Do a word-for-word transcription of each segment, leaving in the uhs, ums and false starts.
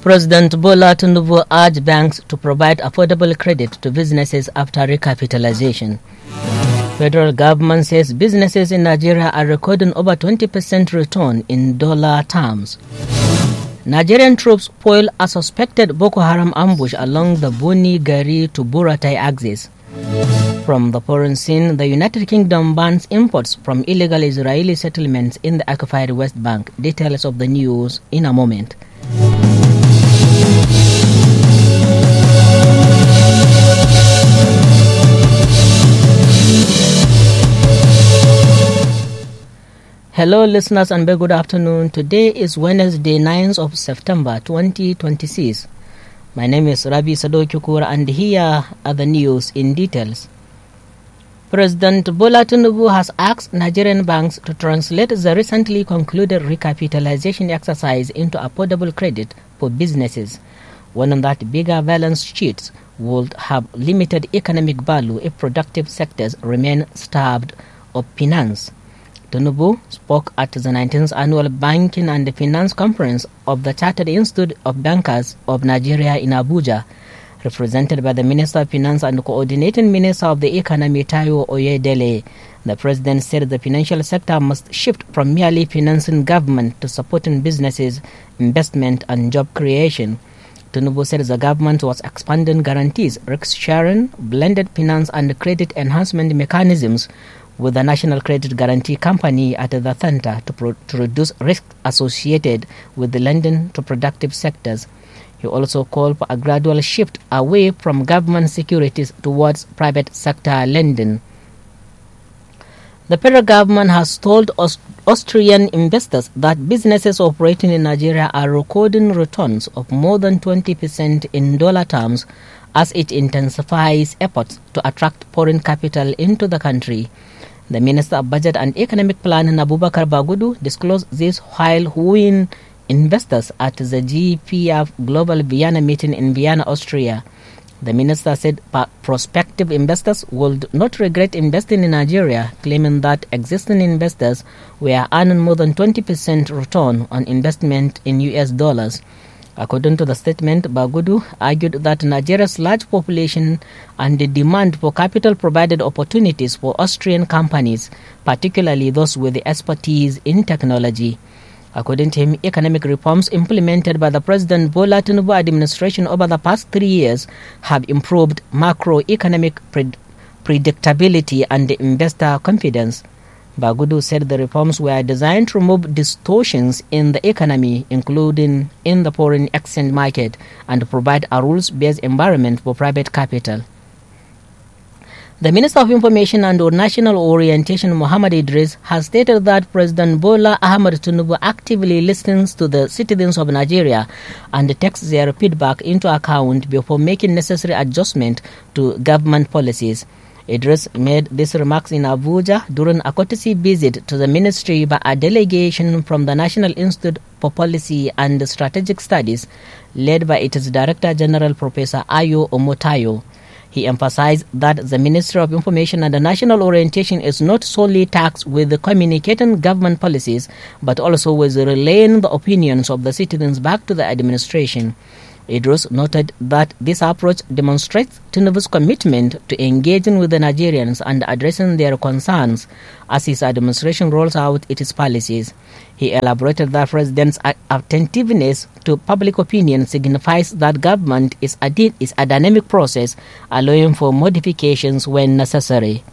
President Bola Tinubu urged banks to provide affordable credit to businesses after recapitalization. Federal government says businesses in Nigeria are recording over twenty percent return in dollar terms. Nigerian troops foil a suspected Boko Haram ambush along the Buni Gari to Buratai axis. From the foreign scene, the United Kingdom bans imports from illegal Israeli settlements in the occupied West Bank. Details of the news in a moment. Hello listeners and very good afternoon. Today is Wednesday, ninth of September twenty twenty-six. My name is Rabi Sadokyukura and here are the news in details. President Bola Tinubu has asked Nigerian banks to translate the recently concluded recapitalization exercise into affordable credit for businesses, warning that bigger balance sheets would have limited economic value if productive sectors remain starved of finance. Tinubu spoke at the nineteenth Annual Banking and Finance Conference of the Chartered Institute of Bankers of Nigeria in Abuja, represented by the Minister of Finance and Coordinating Minister of the Economy, Tayo Oyedele. The President said the financial sector must shift from merely financing government to supporting businesses, investment and job creation. Tinubu said the government was expanding guarantees, risk sharing, blended finance and credit enhancement mechanisms with the National Credit Guarantee Company at the center to, pro- to reduce risk associated with the lending to productive sectors. He also called for a gradual shift away from government securities towards private sector lending. The federal government has told Aust- Austrian investors that businesses operating in Nigeria are recording returns of more than twenty percent in dollar terms as it intensifies efforts to attract foreign capital into the country. The Minister of Budget and Economic Planning, Abubakar Bagudu, disclosed this while wooing investors at the G P F Global Vienna meeting in Vienna, Austria. The minister said prospective investors would not regret investing in Nigeria, claiming that existing investors were earning more than twenty percent return on investment in U S dollars. According to the statement, Bagudu argued that Nigeria's large population and the demand for capital provided opportunities for Austrian companies, particularly those with the expertise in technology. According to him, economic reforms implemented by the President Bola Tinubu administration over the past three years have improved macroeconomic pred- predictability and investor confidence. Bagudu said the reforms were designed to remove distortions in the economy, including in the foreign exchange market, and provide a rules-based environment for private capital. The Minister of Information and National Orientation, Muhammad Idris, has stated that President Bola Ahmed Tinubu actively listens to the citizens of Nigeria and takes their feedback into account before making necessary adjustment to government policies. Idris made these remarks in Abuja during a courtesy visit to the ministry by a delegation from the National Institute for Policy and Strategic Studies, led by its Director General Professor Ayo Omotayo. He emphasized that the Ministry of Information and National Orientation is not solely tasked with communicating government policies, but also with relaying the opinions of the citizens back to the administration. Idris noted that this approach demonstrates Tinubu's commitment to engaging with the Nigerians and addressing their concerns as his administration rolls out its policies. He elaborated that the President's attentiveness to public opinion signifies that government is a, di- is a dynamic process, allowing for modifications when necessary.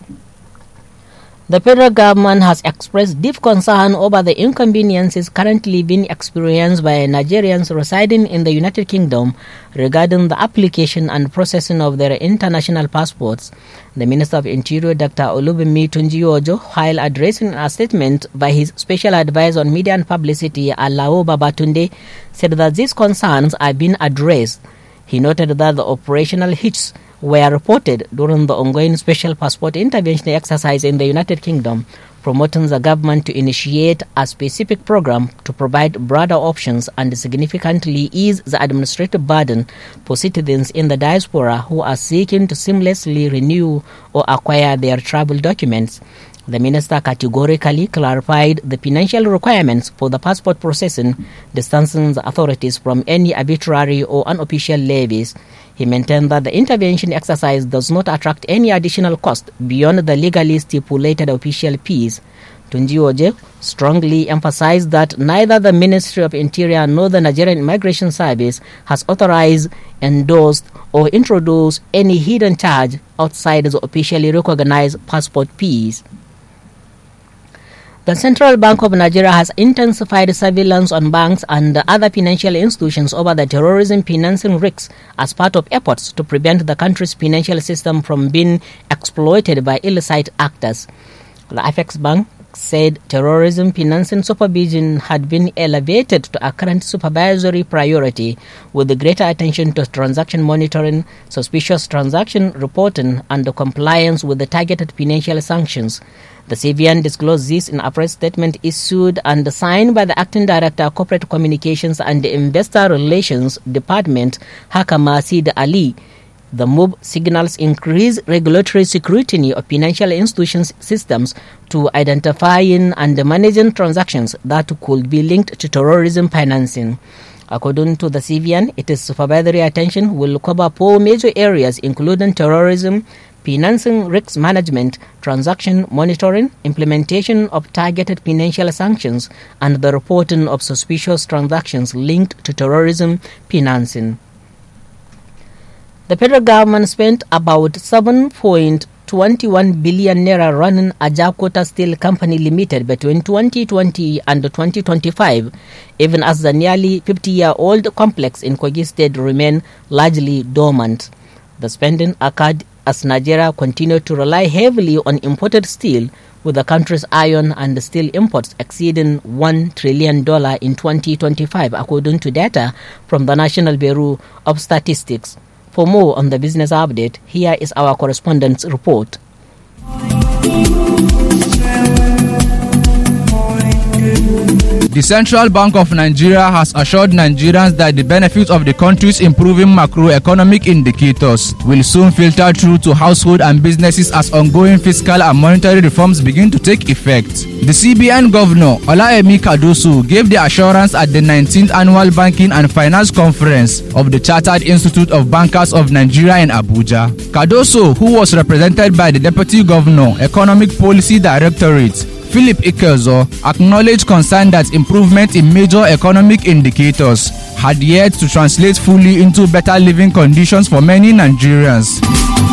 The federal government has expressed deep concern over the inconveniences currently being experienced by Nigerians residing in the United Kingdom regarding the application and processing of their international passports. The Minister of Interior, Doctor Olubunmi Tunji-Ojo, while addressing a statement by his Special Advisor on Media and Publicity, Alao Babatunde, said that these concerns are being addressed. He noted that the operational hitches were reported during the ongoing special passport intervention exercise in the United Kingdom, promoting the government to initiate a specific program to provide broader options and significantly ease the administrative burden for citizens in the diaspora who are seeking to seamlessly renew or acquire their travel documents. The minister categorically clarified the financial requirements for the passport processing, distancing the authorities from any arbitrary or unofficial levies. He maintained that the intervention exercise does not attract any additional cost beyond the legally stipulated official fees. Tunji Oje strongly emphasized that neither the Ministry of Interior nor the Nigerian Immigration Service has authorized, endorsed, or introduced any hidden charge outside the officially recognized passport fees. The Central Bank of Nigeria has intensified surveillance on banks and other financial institutions over the terrorism financing risks as part of efforts to prevent the country's financial system from being exploited by illicit actors. The Apex Bank said terrorism financing supervision had been elevated to a current supervisory priority, with greater attention to transaction monitoring, suspicious transaction reporting, and the compliance with the targeted financial sanctions. The C B N disclosed this in a press statement issued and signed by the Acting Director, Corporate Communications and Investor Relations Department, Hakama Sid Ali. The move signals increased regulatory scrutiny of financial institutions' systems to identifying and managing transactions that could be linked to terrorism financing. According to the C B N, its supervisory attention will cover four major areas, including terrorism, financing risk management, transaction monitoring, implementation of targeted financial sanctions, and the reporting of suspicious transactions linked to terrorism financing. The federal government spent about seven point two one billion naira running Ajaokuta Steel Company Limited between twenty twenty and twenty twenty-five, even as the nearly fifty-year-old complex in Kogi State remained largely dormant. The spending occurred as Nigeria continued to rely heavily on imported steel, with the country's iron and steel imports exceeding one trillion dollars in twenty twenty-five, according to data from the National Bureau of Statistics. For more on the business update, here is our correspondent's report. The Central Bank of Nigeria has assured Nigerians that the benefits of the country's improving macroeconomic indicators will soon filter through to households and businesses as ongoing fiscal and monetary reforms begin to take effect. The C B N Governor, Olayemi Cardoso, gave the assurance at the nineteenth Annual Banking and Finance Conference of the Chartered Institute of Bankers of Nigeria in Abuja. Cardoso, who was represented by the Deputy Governor, Economic Policy Directorate, Philip Ikezo, acknowledged concern that improvement in major economic indicators had yet to translate fully into better living conditions for many Nigerians.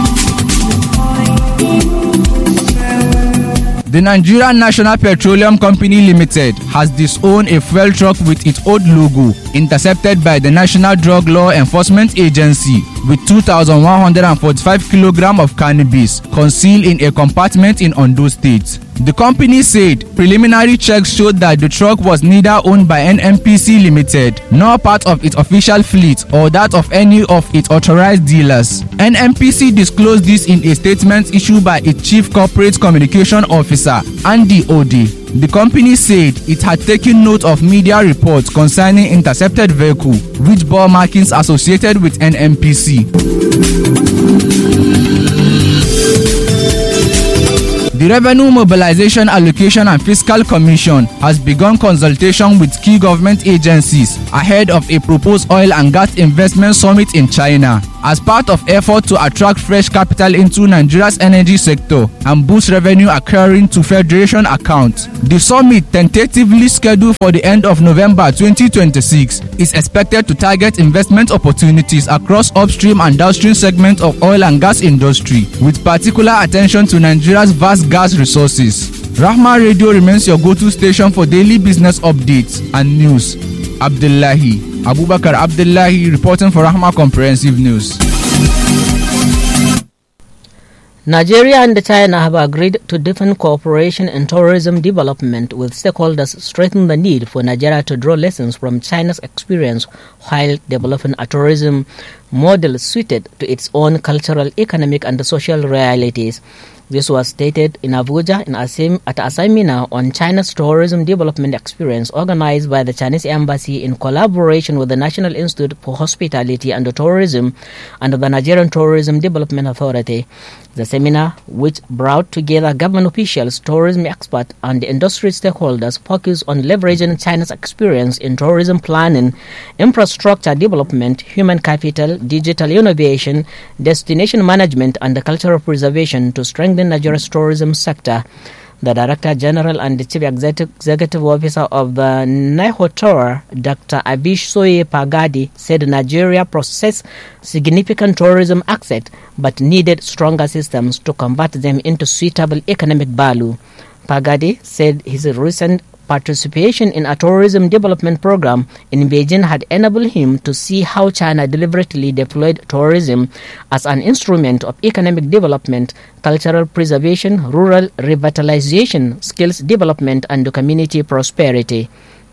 The Nigerian National Petroleum Company Limited has disowned a fuel truck with its old logo, intercepted by the National Drug Law Enforcement Agency, with two thousand one hundred forty-five kilograms of cannabis concealed in a compartment in Ondo State. The company said preliminary checks showed that the truck was neither owned by N N P C Limited nor part of its official fleet or that of any of its authorized dealers. N N P C disclosed this in a statement issued by its Chief Corporate Communication Officer, Andy Ode. The company said it had taken note of media reports concerning intercepted vehicle, which bore markings associated with N N P C. The Revenue Mobilization Allocation and Fiscal Commission has begun consultation with key government agencies ahead of a proposed oil and gas investment summit in China, as part of effort to attract fresh capital into Nigeria's energy sector and boost revenue occurring to Federation accounts. The summit, tentatively scheduled for the end of November twenty twenty-six, is expected to target investment opportunities across upstream and downstream segments of oil and gas industry, with particular attention to Nigeria's vast gas resources. Rahma Radio remains your go-to station for daily business updates and news. Abdullahi Abubakar Abdullahi reporting for Rahma Comprehensive News. Nigeria and China have agreed to deepen cooperation in tourism development, with stakeholders stressing the need for Nigeria to draw lessons from China's experience while developing a tourism model suited to its own cultural, economic, and social realities. This was stated in Abuja in a, at a seminar on China's tourism development experience organized by the Chinese Embassy in collaboration with the National Institute for Hospitality and Tourism and the Nigerian Tourism Development Authority. The seminar, which brought together government officials, tourism experts, and industry stakeholders, focused on leveraging China's experience in tourism planning, infrastructure development, human capital, digital innovation, destination management, and cultural preservation to strengthen Nigeria's tourism sector. The Director General and the Chief Executive Officer of the NIHOTOR, Doctor Abish Soye Pagadi, said Nigeria possessed significant tourism assets but needed stronger systems to convert them into suitable economic value. Pagadi said his recent participation in a tourism development program in Beijing had enabled him to see how China deliberately deployed tourism as an instrument of economic development, cultural preservation, rural revitalization, skills development, and community prosperity.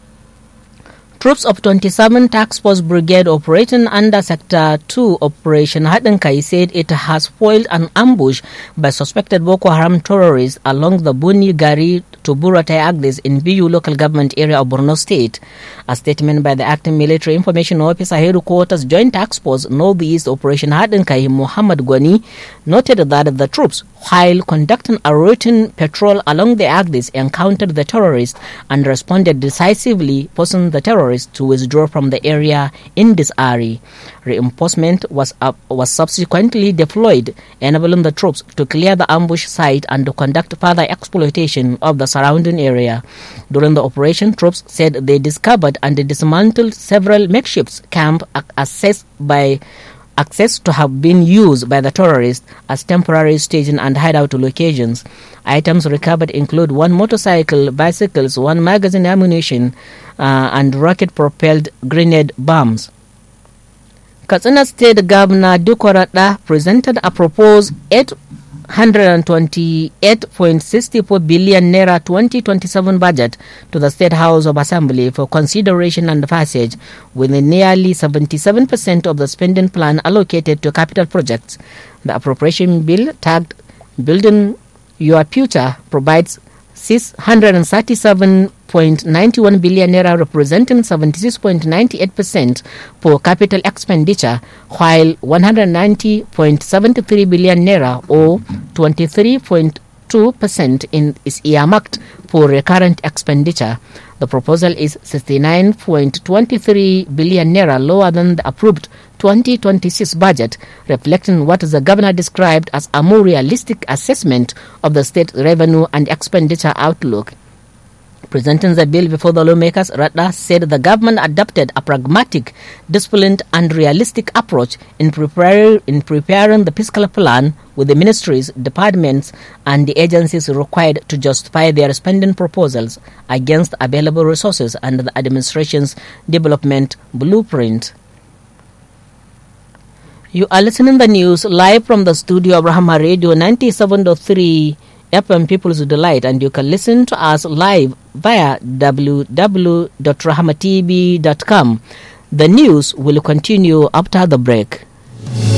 Troops of twenty-seven Task Force Brigade operating under Sector two Operation Haɗin Kai said it has foiled an ambush by suspected Boko Haram terrorists along the Buni Gari to Buratai Agdes in Biu local government area of Borno State. A statement by the acting military information officer headquarters Joint Task Force Northeast Operation Haɗin Kai, Muhammad Gwani, noted that the troops, while conducting a routine patrol along the Agdes, encountered the terrorists and responded decisively, forcing the terrorists to withdraw from the area in this area. Reinforcement was uh, was subsequently deployed, enabling the troops to clear the ambush site and to conduct further exploitation of the surrounding area. During the operation, troops said they discovered and dismantled several makeshift camps accessed by access to have been used by the terrorists as temporary staging and hideout locations. Items recovered include one motorcycle, bicycles, one magazine ammunition, uh, and rocket-propelled grenade bombs. Katsina State Governor Dikko Radda presented a proposed eight hundred twenty-eight point six four billion naira twenty twenty-seven budget to the State House of Assembly for consideration and passage, with nearly seventy-seven percent of the spending plan allocated to capital projects. The appropriation bill, tagged Building Your Future, provides six hundred thirty-seven point nine one billion naira, representing seventy-six point nine eight percent for capital expenditure, while one hundred ninety point seven three billion naira, or twenty-three point two percent, in is earmarked for recurrent expenditure. The proposal is sixty-nine point two three billion naira lower than the approved twenty twenty-six budget, reflecting what the governor described as a more realistic assessment of the state revenue and expenditure outlook. Presenting the bill before the lawmakers, Radda said the government adopted a pragmatic, disciplined, and realistic approach in, prepare, in preparing the fiscal plan, with the ministries, departments, and the agencies required to justify their spending proposals against available resources and the administration's development blueprint. You are listening to the news live from the studio of Rahama Radio ninety-seven point three F M People's Delight, and you can listen to us live via w w w dot rahama t v dot com. The news will continue after the break.